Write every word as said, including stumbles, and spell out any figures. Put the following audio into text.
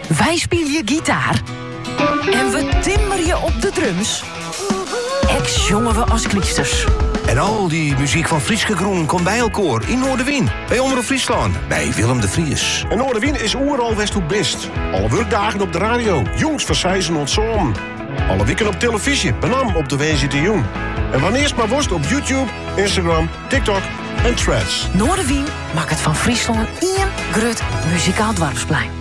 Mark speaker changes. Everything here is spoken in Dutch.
Speaker 1: Wij spelen gitaar. En we timmeren je op de drums. Ex jongen we als kliesters.
Speaker 2: En al die muziek van Frieske Groen komt bij elkaar in Noorderwien. Bij Omroep Friesland, bij Willem de Vries.
Speaker 3: En Noorderwien is oeral west hoe best. Alle werkdagen op de radio, jongs van Sijzen ontzoom. Alle weken op televisie, benam op de W Z T Jong. En wanneer maar worst op YouTube, Instagram, TikTok en Threads.
Speaker 1: Noorderwien maakt het van Friesland één grut muzikaal dwarfsplein.